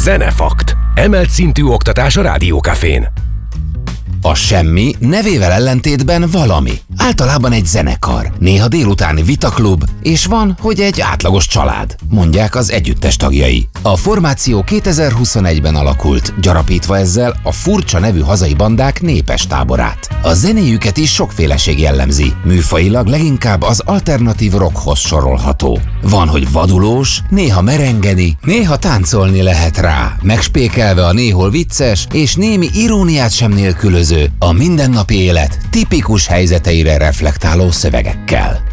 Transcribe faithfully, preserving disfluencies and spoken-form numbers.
Zenefakt. Emelt szintű oktatás a Rádiókafén. A semmi nevével ellentétben valami. Általában egy zenekar, néha délutáni vitaklub, és van, hogy egy átlagos család, mondják az együttes tagjai. A formáció kétezer-huszonegyben alakult, gyarapítva ezzel a furcsa nevű hazai bandák népes táborát. A zenéjüket is sokféleség jellemzi, műfajilag leginkább az alternatív rockhoz sorolható. Van, hogy vadulós, néha merengeni, néha táncolni lehet rá, megspékelve a néhol vicces és némi iróniát sem nélkülöző, a mindennapi élet tipikus helyzeteire reflektáló szövegekkel.